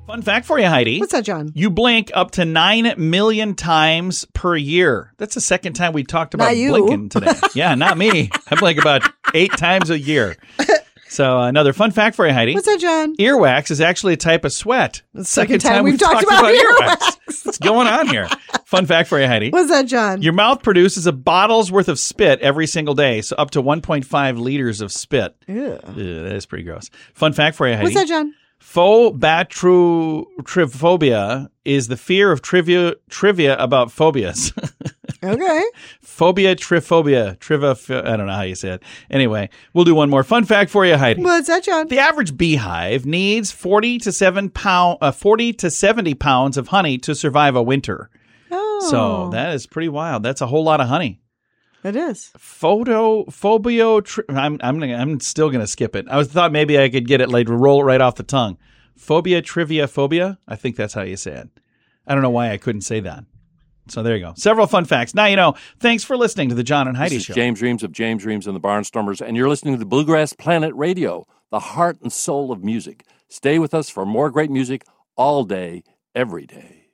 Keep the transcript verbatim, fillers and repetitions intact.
Fun fact for you, Heidi. What's that, John? You blink up to nine million times per year. That's the second time we talked about Not you. blinking today. Yeah, not me. I blink about eight times a year. So uh, another fun fact for you, Heidi. What's that, John? Earwax is actually a type of sweat. The second time we've talked about earwax. What's going on here? Fun fact for you, Heidi. What's that, John? Your mouth produces a bottle's worth of spit every single day, so up to one point five liters of spit. Ew. Ugh, that is pretty gross. Fun fact for you, Heidi. What's that, John? Phobatrophobia is the fear of trivia trivia about phobias. Okay. Phobia, triphobia, triva. I don't know how you say it. Anyway, we'll do one more fun fact for you, Heidi. What's that, John? The average beehive needs forty to seven pound, uh, forty to seventy pounds of honey to survive a winter. Oh. So that is pretty wild. That's a whole lot of honey. It is. Photo phobio. Tri- I'm I'm gonna, I'm still gonna skip it. I was thought maybe I could get it like roll it right off the tongue. Phobia, trivia, phobia. I think that's how you say it. I don't know why I couldn't say that. So there you go. Several fun facts. Now you know. Thanks for listening to the John and Heidi This is Show. James Reams of James Reams and the Barnstormers, and you're listening to Bluegrass Planet Radio, the heart and soul of music. Stay with us for more great music all day, every day.